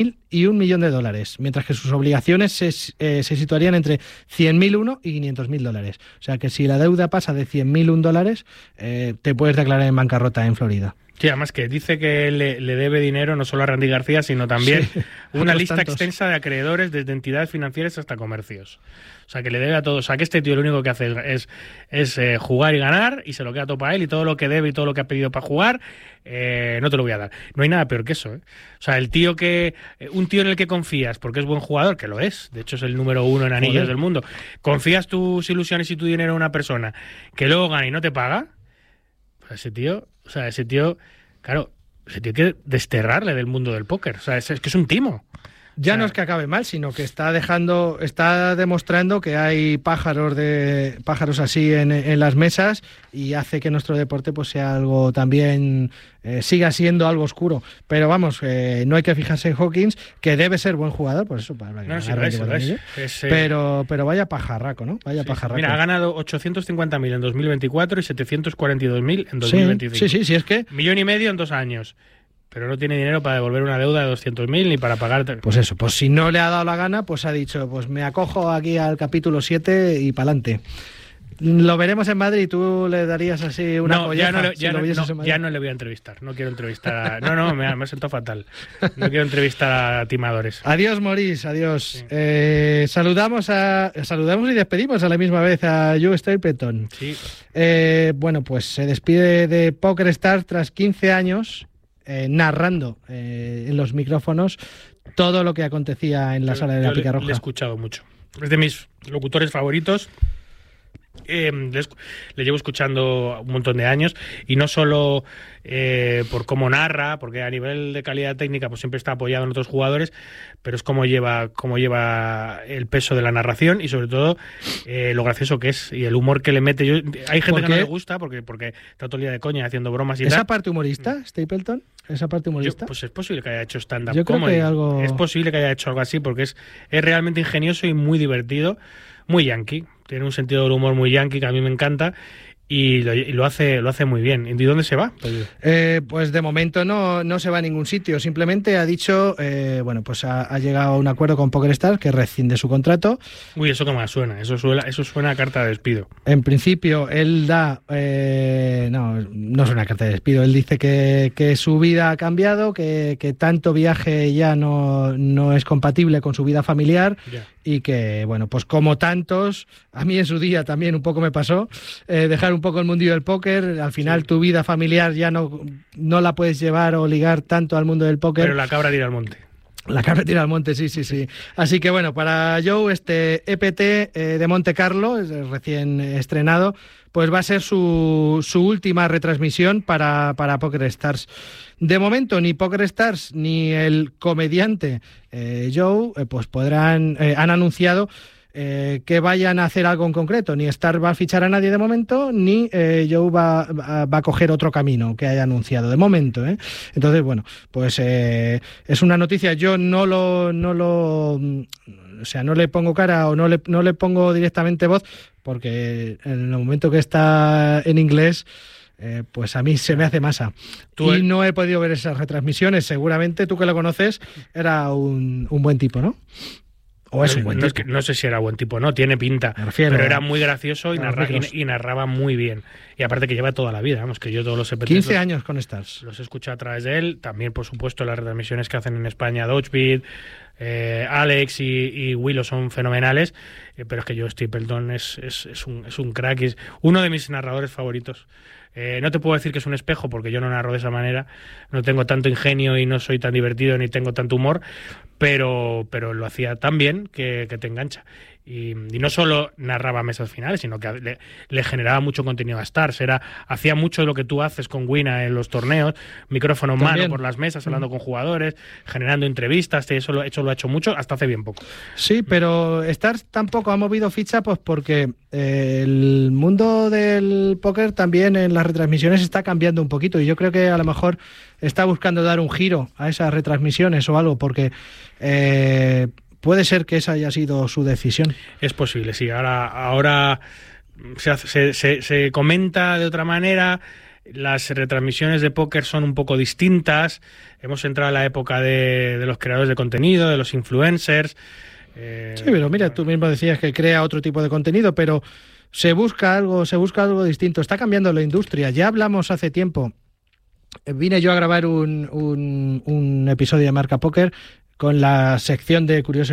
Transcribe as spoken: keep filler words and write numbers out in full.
y un millón de dólares, mientras que sus obligaciones se, eh, se situarían entre cien mil uno y quinientos mil dólares. O sea que si la deuda pasa de cien mil un dólares, eh, te puedes declarar en bancarrota en Florida. Sí, además que dice que le, le debe dinero no solo a Randy García, sino también sí, una lista tantos. extensa de acreedores, desde entidades financieras hasta comercios. O sea, que le debe a todos. O sea, que este tío lo único que hace es, es eh, jugar y ganar, y se lo queda todo para él, y todo lo que debe y todo lo que ha pedido para jugar, eh, no te lo voy a dar. No hay nada peor que eso, ¿eh? O sea, el tío que... Un tío en el que confías, porque es buen jugador, que lo es, de hecho es el número uno en anillos Joder. del mundo, confías tus ilusiones y tu dinero en una persona que luego gana y no te paga, pues ese tío... O sea, ese tío, claro, ese tío hay que desterrarle del mundo del póker. O sea, es, es que es un timo. Ya o sea, no es que acabe mal, sino que está dejando, está demostrando que hay pájaros de pájaros así en, en las mesas, y hace que nuestro deporte pues sea algo también, eh, siga siendo algo oscuro. Pero vamos, eh, no hay que fijarse en Hawkins, que debe ser buen jugador, por eso para no, sí, es, es, es, pero, pero vaya pajarraco, ¿no? Vaya sí, pajarraco. Mira, ha ganado ochocientos cincuenta mil en dos mil veinticuatro y setecientos cuarenta y dos mil en dos mil veinticinco. Sí, sí, sí, sí, es que... Millón y medio en dos años. Pero no tiene dinero para devolver una deuda de doscientos mil ni para pagar... Pues eso, pues si no le ha dado la gana, pues ha dicho, pues me acojo aquí al capítulo siete y pa'lante. Lo veremos en Madrid, tú le darías así una no, colleja. Ya no, le, ya, si no, lo no, ya no le voy a entrevistar, no quiero entrevistar a... No, no, me, me siento fatal. No quiero entrevistar a timadores. Adiós, Maurice, adiós. Sí. Eh, saludamos a saludamos y despedimos a la misma vez a Joe Stapleton. Sí. Eh, bueno, pues se despide de PokerStars tras quince años... Eh, narrando eh, en los micrófonos todo lo que acontecía en la yo, sala de la Pica le, Roja. Le he escuchado mucho. Es de mis locutores favoritos. Eh, le, le llevo escuchando un montón de años, y no solo eh, por cómo narra, porque a nivel de calidad técnica pues siempre está apoyado en otros jugadores, pero es cómo lleva, cómo lleva el peso de la narración, y sobre todo eh, lo gracioso que es y el humor que le mete. Yo, hay gente que no le gusta porque, porque está todo el día de coña haciendo bromas y ¿Esa tal. parte humorista, Stapleton? ¿Esa parte humorista? Yo, pues es posible que haya hecho stand-up Yo creo comedy. que algo... Es posible que haya hecho algo así, porque es, es realmente ingenioso y muy divertido, muy yankee. Tiene un sentido del humor muy yankee que a mí me encanta, y lo, y lo hace lo hace muy bien. ¿Y de dónde se va? Eh, pues de momento no, no se va a ningún sitio. Simplemente ha dicho, eh, bueno, pues ha, ha llegado a un acuerdo con PokerStars que rescinde su contrato. Uy, eso que más suena. Eso suena, eso suena a carta de despido. En principio, él da... Eh, no, no es una carta de despido. Él dice que, que su vida ha cambiado, que, que tanto viaje ya no, no es compatible con su vida familiar. Yeah. Y que, bueno, pues como tantos, a mí en su día también un poco me pasó, eh, dejar un poco el mundillo del póker, al final sí. Tu vida familiar ya no, no la puedes llevar o ligar tanto al mundo del póker. Pero la cabra tira al monte. La cabra tira al monte, sí, sí, sí. Así que bueno, para Joe, este E P T eh, de Monte Carlo, es recién estrenado, pues va a ser su, su última retransmisión para, para PokerStars. De momento, ni PokerStars ni el comediante eh, Joe eh, pues podrán, eh, han anunciado eh, que vayan a hacer algo en concreto. Ni Star va a fichar a nadie de momento, ni eh, Joe va, va, va a coger otro camino que haya anunciado de momento, ¿eh? Entonces, bueno, pues eh, es una noticia. Yo no lo, no lo, o sea, no le pongo cara o no le, no le pongo directamente voz, porque en el momento que está en inglés, Eh, pues a mí se me hace masa. ¿Tú y el... no he podido ver esas retransmisiones. Seguramente tú que lo conoces era un, un buen tipo, ¿no? O es un buen no, tipo. Es que, no sé si era buen tipo, no, tiene pinta. Me refiero, pero era muy gracioso y, narra, y, y narraba muy bien. Y aparte que lleva toda la vida, vamos, que yo todos los E P Ts quince los, años con Stars. Los he escuchado a través de él. También, por supuesto, las retransmisiones que hacen en España, Dodgebit, eh, Alex y, y Willow son fenomenales. Eh, pero es que yo, Stapleton es, es, es, un, es un crack, es uno de mis narradores favoritos. Eh, no te puedo decir que es un espejo porque yo no narro de esa manera, no tengo tanto ingenio y no soy tan divertido ni tengo tanto humor, pero, pero lo hacía tan bien que, que te engancha. Y, y no solo narraba mesas finales, sino que le, le generaba mucho contenido a Stars. Era, hacía mucho de lo que tú haces con Wina en los torneos, micrófono en mano por las mesas, hablando mm. con jugadores, generando entrevistas. Eso lo, eso lo ha hecho mucho hasta hace bien poco. Sí, pero Stars tampoco ha movido ficha, pues porque eh, el mundo del póker también en las retransmisiones está cambiando un poquito, y yo creo que a lo mejor está buscando dar un giro a esas retransmisiones o algo, porque eh, puede ser que esa haya sido su decisión. Es posible, sí. Ahora, ahora se, se, se, se comenta de otra manera. las retransmisiones de póker son un poco distintas. Hemos entrado en la época de, de los creadores de contenido, de los influencers. Eh, sí, pero mira, tú mismo decías que crea otro tipo de contenido, pero se busca algo, se busca algo distinto. Está cambiando la industria. Ya hablamos hace tiempo. Vine yo a grabar un, un, un episodio de Marca Póker con la sección de Curioso